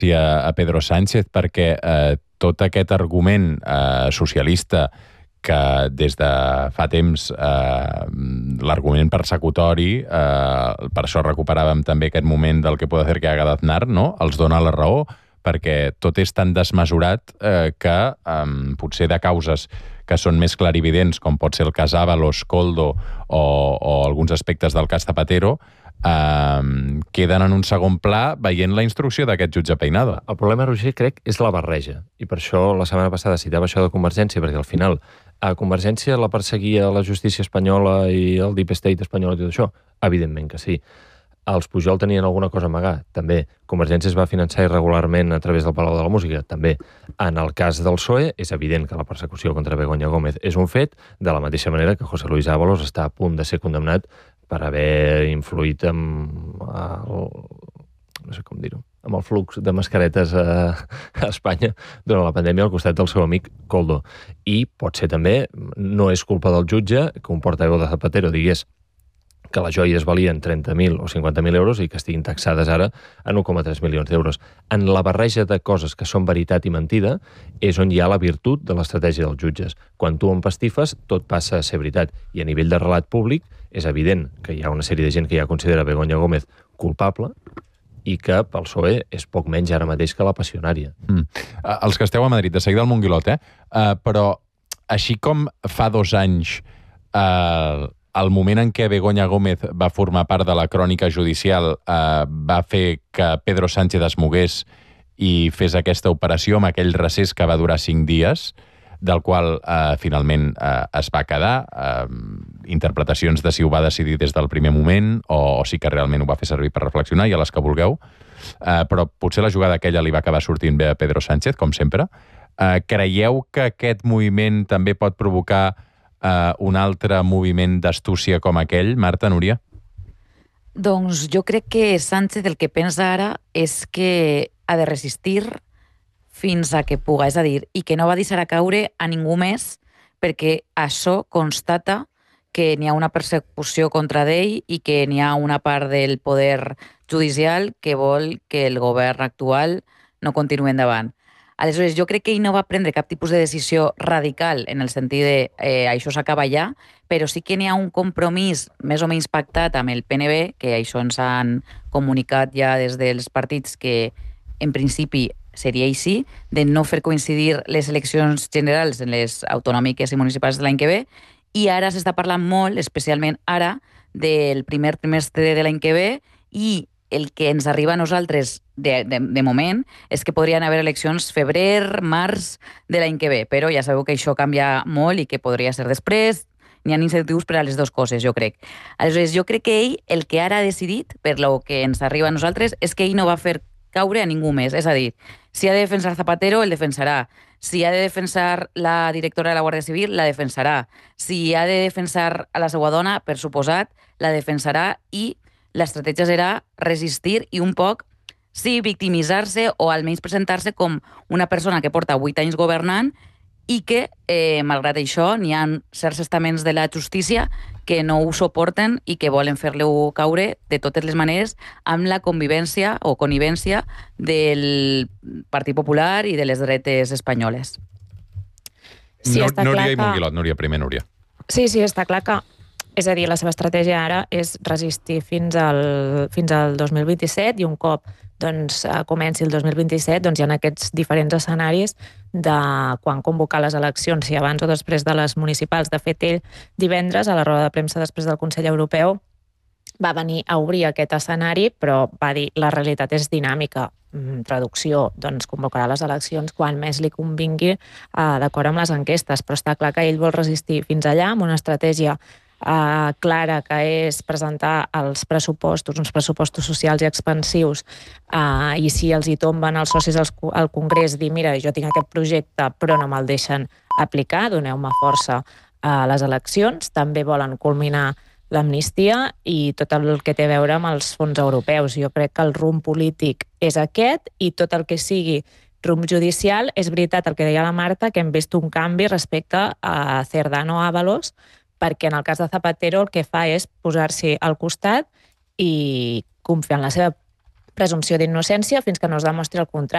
a Pedro Sánchez, perquè tot aquest argument socialista que des de fa temps l'argument persecutori, per això recuperàvem també aquest moment del que puede hacer que haga d'Aznar, no? Els dona la raó, perquè tot és tan desmesurat que potser de causes que són més clarividents, com pot ser el cas Ábalos, Koldo o alguns aspectes del cas Zapatero, queden en un segon pla veient la instrucció d'aquest jutge Peinado. El problema, Roger, crec, és la barreja. I per això la setmana passada citava això de Convergència, perquè al final a Convergència la perseguia la justícia espanyola i el Deep State espanyol i tot això? Evidentment que sí. Els Pujol tenien alguna cosa a amagar? També. Convergència es va finançar irregularment a través del Palau de la Música? També. En el cas del PSOE, és evident que la persecució contra Begoña Gómez és un fet, de la mateixa manera que José Luis Ábalos està a punt de ser condemnat per haver influït amb no sé com dir-ho, amb el flux de mascaretes a Espanya durant la pandèmia al costat del seu amic Koldo. I pot ser també, no és culpa del jutge, que un portaveu de Zapatero digués que les joies valien 30.000 o 50.000 euros i que estiguin taxades ara en 1,3 milions d'euros. En la barreja de coses que són veritat i mentida és on hi ha la virtut de l'estratègia dels jutges. Quan tu empastifes, tot passa a ser veritat. I a nivell de relat públic és evident que hi ha una sèrie de gent que ja considera Begoña Gómez culpable i que pel PSOE és poc menys ara mateix que la passionària. Els que esteu a Madrid, de seguida al Monguilot, però així com fa 2 anys el moment en què Begoña Gómez va formar part de la crònica judicial va fer que Pedro Sánchez es mogués i fes aquesta operació amb aquell recés que va durar 5 dies, del qual finalment es va quedar. Interpretacions de si ho va decidir des del primer moment o si que realment ho va fer servir per reflexionar, i a les que vulgueu. Però potser la jugada aquella li va acabar sortint bé a Pedro Sánchez, com sempre. Creieu que aquest moviment també pot provocar un altre moviment d'astúcia com aquell? Marta, Núria? Doncs jo crec que Sánchez el que pensa ara és que ha de resistir fins a que puga, és a dir, i que no va deixar a caure a ningú més, perquè això constata que n'hi ha una persecució contra d'ell i que n'hi ha una part del poder judicial que vol que el govern actual no continuï endavant. Aleshores, jo crec que ell no va prendre cap tipus de decisió radical en el sentit de això s'acaba ja, però sí que n'hi ha un compromís més o menys pactat amb el PNB, que això ens han comunicat ja des dels partits que en principi seria així, de no fer coincidir les eleccions generals en les autonòmiques i municipals de l'any que ve, i ara s'està parlant molt, especialment ara, del primer trimestre de l'any que ve, i el que ens arriba a nosaltres de moment és que podrien haver eleccions febrer, març de l'any que ve, però ja sabeu que això canvia molt i que podria ser després. N'hi ha incentius per a les dues coses, jo crec. Aleshores, jo crec que ell, el que ara ha decidit, per lo que ens arriba a nosaltres, és que ell no va fer caure a ningú més. És a dir, si ha de defensar Zapatero, el defensarà. Si ha de defensar la directora de la Guàrdia Civil, la defensarà. Si ha de defensar a la seva dona, per suposat, la defensarà, i l'estratègia serà resistir i un poc, sí, victimitzar-se o almenys presentar-se com una persona que porta 8 anys governant i que, malgrat això, n'hi ha certs estaments de la justícia que no ho suporten i que volen fer-lo caure de totes les maneres amb la convivència o connivència del Partit Popular i de les dretes espanyoles. Sí, Núria i Monguilot. Núria, primer Núria. Sí, està clar que, és a dir, la seva estratègia ara és resistir fins al 2027 i un cop comenci el 2027 hi ha aquests diferents escenaris de quan convocar les eleccions, si abans o després de les municipals. De fet, ell divendres, a la roda de premsa després del Consell Europeu, va venir a obrir aquest escenari, però va dir la realitat és dinàmica. Traducció, convocarà les eleccions quan més li convingui d'acord amb les enquestes, però està clar que ell vol resistir fins allà amb una estratègia clara, que és presentar els pressupostos, uns pressupostos socials i expansius, i si els hi tomben els socis al Congrés, dir, mira, jo tinc aquest projecte però no me'l deixen aplicar, doneu-me força a les eleccions. També volen culminar l'amnistia i tot el que té a veure amb els fons europeus. Jo crec que el rumb polític és aquest, i tot el que sigui rumb judicial, és veritat el que deia la Marta, que hem vist un canvi respecte a Cerdano Ábalos, perquè en el cas de Zapatero el que fa és posar-s'hi al costat i confiar en la seva presumpció d'innocència fins que no es demostri el contrari.